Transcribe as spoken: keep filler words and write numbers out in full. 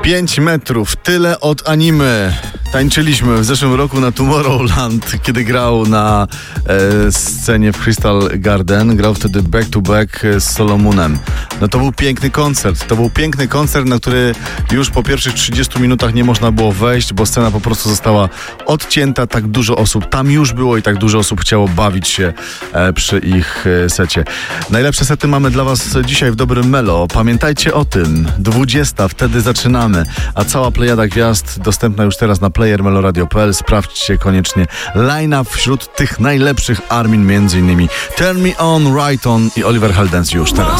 pięć metrów, tyle od anime. Tańczyliśmy w zeszłym roku na Tomorrowland, kiedy grał na e, scenie w Crystal Garden. Grał wtedy back to back z Solomonem. No to był piękny koncert. To był piękny koncert, na który już po pierwszych trzydziestu minutach nie można było wejść, bo scena po prostu została odcięta. Tak dużo osób tam już było i tak dużo osób chciało bawić się e, przy ich e, secie. Najlepsze sety mamy dla was dzisiaj w Dobrym Melo. Pamiętajcie o tym. dwudziesta, wtedy zaczynamy. A cała plejada gwiazd dostępna już teraz na player meloradio kropka p l. Sprawdźcie koniecznie line-up wśród tych najlepszych. Armin między innymi. Turn Me On, Right On i Oliver Heldens już teraz.